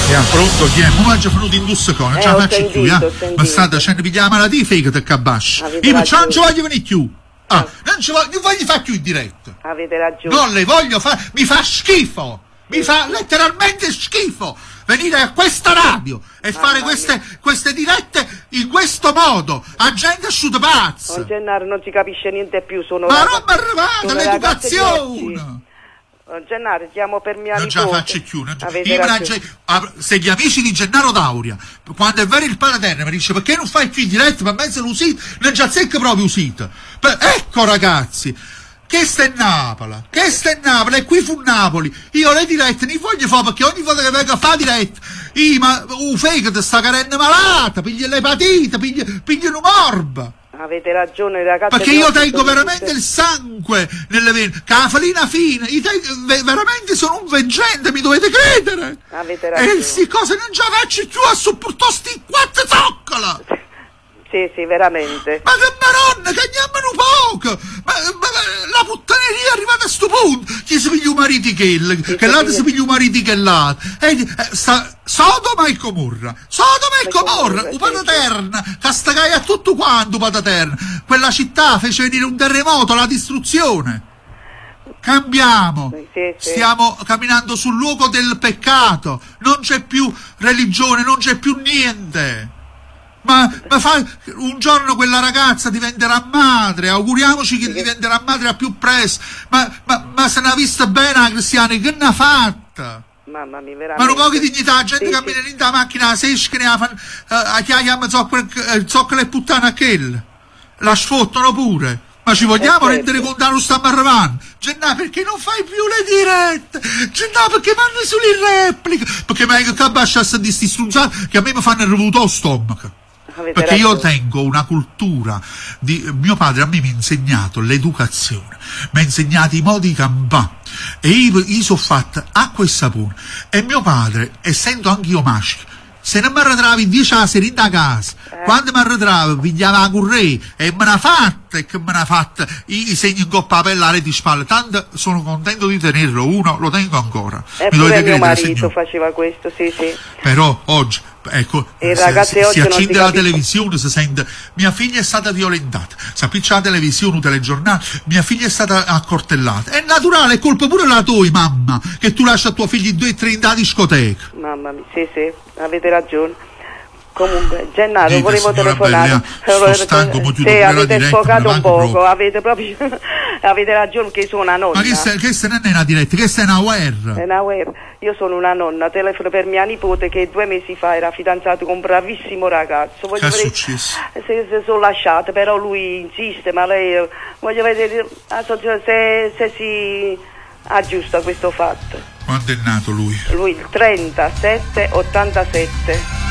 Pronto, chi è? Ma mangia venuto in Dussecone, non ce la faccio più, ma sta dicendo pigliare la malattia, figate che abbascia. Io non ci voglio venire più. Non voglio fare più in diretta. Avete ragione. Non le voglio fare, mi fa schifo. Mi fa letteralmente schifo venire a questa radio e fare queste dirette in questo modo. A gente asciutta pazza. Gennaro non si capisce niente più. Ma non mi arrivate, l'educazione. Gennaro, chiamo per mia non nipote. ce la faccio più. Se gli amici di Gennaro Dauria, quando è vero il Palaterra, mi dice perché non fai più in diretta, ma mezzo l'usito, non già secca proprio usito. Ecco ragazzi, questa è Napoli, e qui fu Napoli. Io le dirette ne voglio fare perché ogni volta che vengo a fare diretta, ma fegato sta carenne malata, piglia l'epatite, piglia un morbo. Avete ragione ragazzi. Perché io tengo veramente il sangue nelle vene, che la farina fine, veramente sono un veggente, mi dovete credere. Avete ragione. E sti cose non ce la faccio più a sopportare sti quattro zoccola. Sì, veramente. Ma che maronna, cagniamolo poco! Ma la puttaneria è arrivata a sto punto! Chi si piglia un mariti che l'altro si piglia un mariti che l'altro. Sodoma e Gomorra! Un Pataterna! Castagai a tutto quanto Pataterna! Quella città fece venire un terremoto, la distruzione! Cambiamo! Stiamo camminando sul luogo del peccato! Non c'è più religione, non c'è più niente! Ma un giorno quella ragazza diventerà madre, auguriamoci che diventerà madre a più presto, ma se ne ha vista bene la Cristiana, che ne ha fatta? Mamma mia, veramente. Ma un po' di dignità, la gente cammina in la macchina, se esce, a chiama zoccola e puttana a quella, la sfottano pure. Ma ci vogliamo rendere conto che non stiamo arrivando? Gennà, perché non fai più le dirette? Gennà, perché vanno solo in replica? Perché meglio che abbasciasse di sti strunzati che a me mi fanno il revuto allo stomaco. Perché io tengo una cultura mio padre a me mi ha insegnato l'educazione, mi ha insegnato i modi di campare e io sono fatta acqua e sapone e mio padre, essendo anche io maschio, se non mi arretravo in 10 a sera in casa, quando mi arretravo pigliava la currè e me l'ha fatta e che me l'ha fatta i segni in coppa a pellare di spalle, tanto sono contento di tenerlo, uno lo tengo ancora. Mi dovete credere, mio marito signor. faceva questo, sì. Però oggi ecco, si accende la televisione, si sente mia figlia è stata violentata, si appiccia la televisione, un telegiornale, mia figlia è stata accortellata. È naturale, è colpa pure la tua mamma che tu lasci a tuo figlio 2 o 3 in da discoteca. Mamma mia, sì, avete ragione. Comunque, Gennaro, volevo telefonare. Sto stanco, mo chiudo pure la avete diretta, sfocato un poco, avete proprio avete ragione che sono una nonna. Ma questa non è una diretta, questa è una guerra. È una guerra. Io sono una nonna, telefono per mia nipote che 2 mesi fa era fidanzato con un bravissimo ragazzo. Che è successo? Se sono lasciate, però lui insiste, ma lei voglio vedere se si aggiusta questo fatto. Quando è nato lui? Lui il 37-87.